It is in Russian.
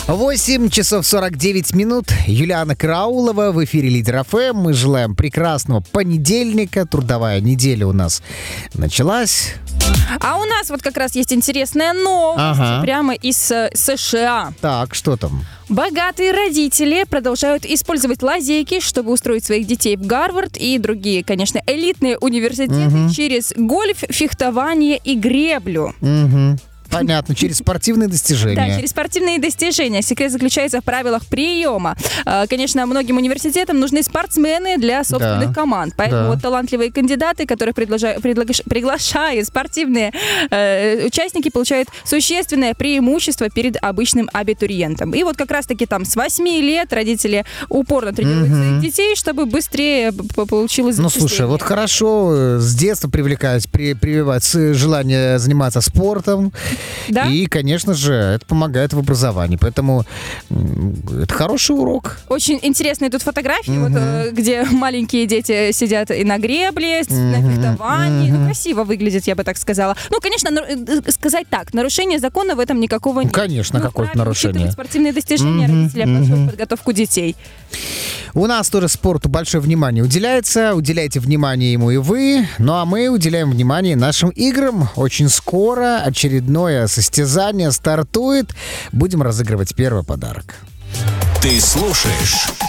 8 часов 49 минут. Юлиана Караулова в эфире Лидер ФМ. Мы желаем прекрасного понедельника. Трудовая неделя у нас началась. А у нас вот как раз есть интересная новость прямо из США. Так, что там? Богатые родители продолжают использовать лазейки, чтобы устроить своих детей в Гарвард и другие, конечно, элитные университеты через гольф, фехтование и греблю. Понятно, через спортивные достижения. Да, через спортивные достижения. Секрет заключается в правилах приема. Конечно, многим университетам нужны спортсмены для собственных команд. Поэтому вот талантливые кандидаты, которые приглашают спортивные участники, получают существенное преимущество перед обычным абитуриентом. И вот как раз-таки там с 8 лет родители упорно тренируют своих детей, чтобы быстрее получилось зачисление. Ну, слушай, вот хорошо с детства прививать желание заниматься спортом. Да? И, конечно же, это помогает в образовании. Поэтому это хороший урок. Очень интересные тут фотографии, вот, где маленькие дети сидят и на гребле, на фехтовании. Ну, красиво выглядит, я бы так сказала. Ну, конечно, сказать так, нарушения закона в этом никакого нет. Конечно, какое-то нарушение. Спортивные достижения родителей оплачивают подготовку детей. У нас тоже спорту большое внимание уделяется. Уделяйте внимание ему и вы. Ну, а мы уделяем внимание нашим играм. Очень скоро очередное состязание стартует. Будем разыгрывать первый подарок. Ты слушаешь